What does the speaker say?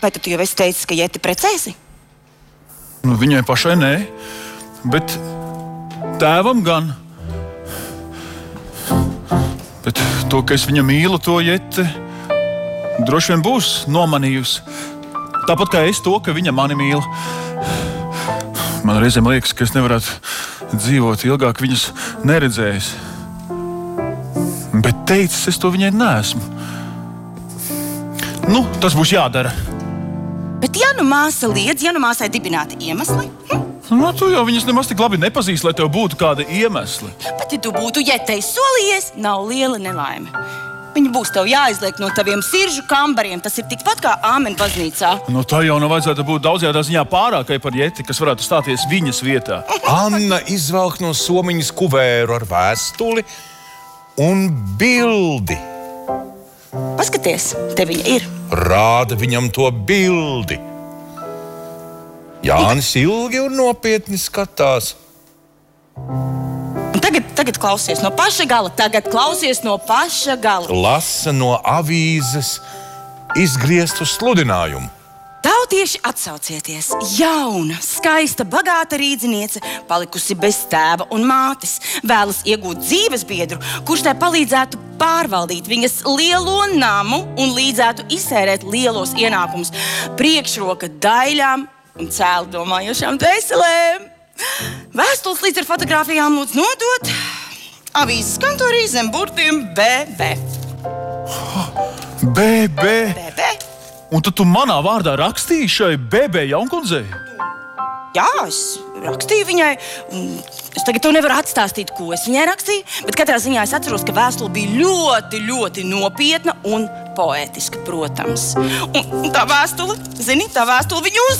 Vai tu jau esi teicis, ka Jeti precēsi? Nu, viņai pašai nē, bet tēvam gan. Bet to, ka es viņu mīlu, to Jete droši vien būs nomanījusi. Tāpat kā es to, ka viņa mani mīl. Man reizēm liekas, ka es nevarētu dzīvot ilgāk viņas neredzējis. Bet teicis, es to viņai neesmu. Nu, tas būs jādara. Bet ja nu māsa liedz, ja nu māsai dibināti iemesli? Nu, tu jau viņas nemaz tik labi nepazīsti, lai tev būtu kāda iemesli. Pat ja tu būtu Jetei solījies, nav liela nelaime. Viņa būs tev jāizliek no taviem siržu kambariem. Tas ir tikpat kā āmen baznīcā. Nu, tā jau nav vajadzētu būt daudzajā ziņā pārākai par Jeti, kas varētu stāties viņas vietā. Anna izvelk no somiņas kuvēru ar vēstuli un bildi. Paskaties, te viņa ir. Rāda viņam to bildi. Jānis ilgi un nopietni skatās. Un tagad klausies no paša gala. Lasa no avīzes izgrieztu sludinājumu. Tautieši atsaucieties! Jauna, skaista, bagāta rīdziniece, palikusi bez tēva un mātes, vēlas iegūt dzīves biedru, kurš tai palīdzētu pārvaldīt viņas lielo namu un līdzētu izsērēt lielos ienākumus, priekšroka daļām un cēlu domājošām dvēselēm. Vēstules līdz ar fotogrāfijām lūdzu nodot avīzes kantorī zem burtiem BB. BB? Un tu manā vārdā rakstīji šai BB jaunkundzei? Jā, es rakstīju viņai. Es tagad tev nevaru atstāstīt, ko es viņai rakstīju, bet katrā ziņā es atceros, ka vēstule bija ļoti, ļoti nopietna un poētiska, protams. Un tā vēstule viņu